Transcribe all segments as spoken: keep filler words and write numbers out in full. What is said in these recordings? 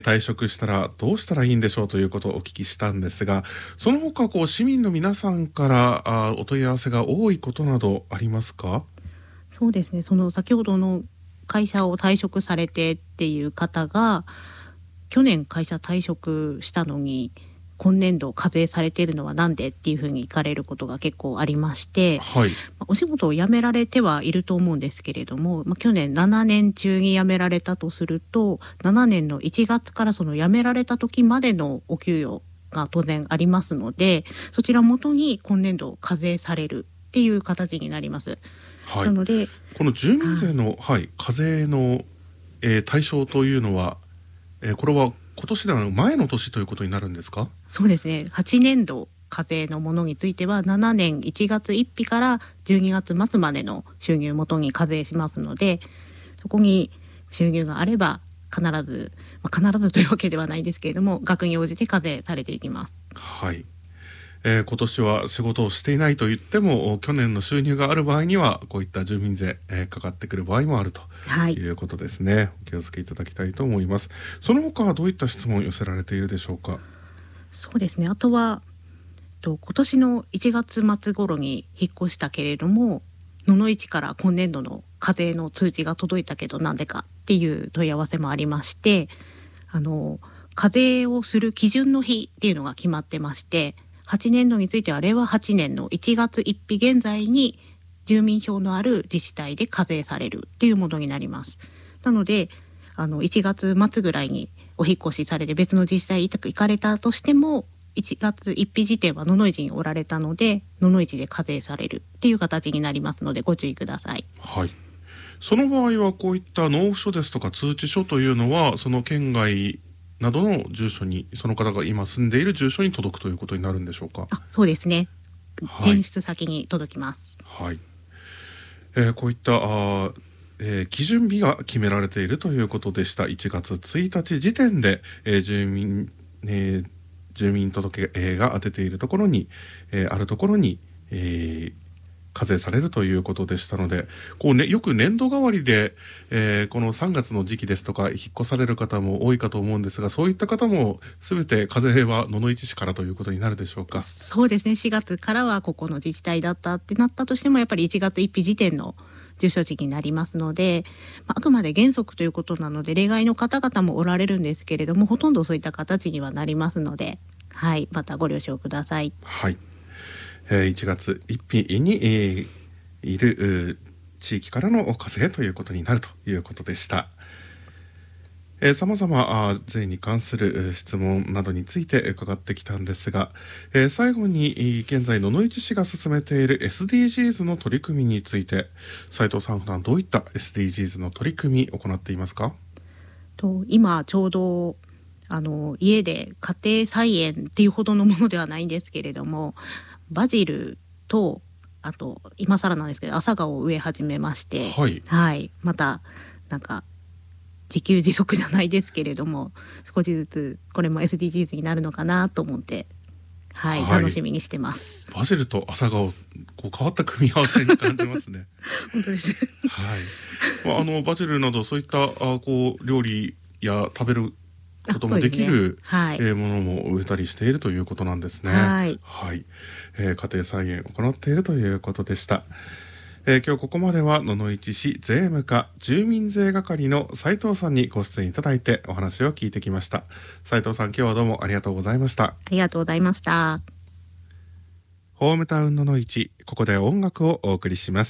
退職したらどうしたらいいんでしょうということをお聞きしたんですが、その他こう市民の皆さんからあお問い合わせが多いことなどありますか？ そうですね、その先ほどの会社を退職されてっていう方が、去年会社退職したのに今年度課税されているのはなんでっていうふうに聞かれることが結構ありまして、 はい。 まあお仕事を辞められてはいると思うんですけれども、まあ、去年ななねん中に辞められたとすると、ななねんのいちがつからその辞められた時までのお給与が当然ありますので、そちら元に今年度課税されるっていう形になります。 はい。 なので、 この住民はい税の、はい、課税の、えー対象というのは、えーこれは今年ではなく前の年ということになるんですか？ そうですね、はちねんど課税のものについてはななねんいちがつついたちからじゅうにがつ末までの収入元に課税しますので、そこに収入があれば必ず、まあ、必ずというわけではないですけれども、額に応じて課税されていきます。 はい。えー今年は仕事をしていないと言っても去年の収入がある場合にはこういった住民税、えーかかってくる場合もあるとはい、 いうことですね。お気をつけいただきたいと思います。その他はどういった質問を寄せられているでしょうか？ そうですね、あとはと今年のいちがつ末頃に引っ越したけれども、野々市から今年度の課税の通知が届いたけどなんでかっていう問い合わせもありまして、あの課税をする基準の日っていうのが決まってまして、はちねんどについてはれいわはちねんのいちがつついたち現在に住民票のある自治体で課税されるっていうものになります。なのであのいちがつ末ぐらいにお引っ越しされて別の自治体行かれたとしても、いちがつついたち時点は野々市におられたので野々市で課税されるっていう形になりますのでご注意ください。 はい。その場合はこういった納付書ですとか通知書というのはその県外などの住所に、その方が今住んでいる住所に届くということになるんでしょうか？ あ、そうですね、 はい。 転出先に届きます。 はい。えーこういったあー、えー基準日が決められているということでした。いちがつついたち時点で、えー住民、えー住民届えーが当てているところに、えーあるところに、えー課税されるということでしたので、こうね、よく年度替わりで、えーこのさんがつの時期ですとか引っ越される方も多いかと思うんですが、そういった方も全て課税は野々市市からということになるでしょうか？ そうですね、しがつからはここの自治体だったってなったとしても、やっぱりいちがつついたち時点の住所地になりますので、まあ、あくまで原則ということなので例外の方々もおられるんですけれども、ほとんどそういった形にはなりますので、はい、またご了承ください。 はい。えーいちがつついたちに、えーいるうー地域からの課税ということになるということでした。さまざま税に関するえー質問などについて伺ってきたんですが、えー最後にえー現在野々市市が進めている エスディージーズ の取り組みについて、斉藤さん、普段どういった エスディージーズ の取り組みを行っていますか？ と今ちょうどあの家で家庭菜園っていうほどのものではないんですけれども、バジルとあと今更なんですけど朝顔を植え始めまして、 はい。 はい、またなんか自給自足じゃないですけれども、少しずつこれも エスディージーズ になるのかなと思って、はい、楽はい。 しみにしてます。 バジルと朝顔、こう変わった組み合わせに感じますね。 本当です。 はい。まあ、あのバジルなどそういったあこう料理や食べるこあ、 ともそうですね。 できる、 はい。 えーものも植えたりしているということなんですね。 はい。 はい。えー家庭菜園を行っているということでした。えー今日ここまでは野々市市税務課住民税係の斉藤さんにご出演いただいてお話を聞いてきました。斉藤さん、今日はどうもありがとうございました。 ありがとうございました。 ホームタウン野々市、ここで音楽をお送りします。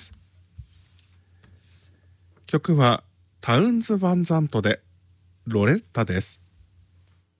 曲はタウンズ・バンザントでロレッタです。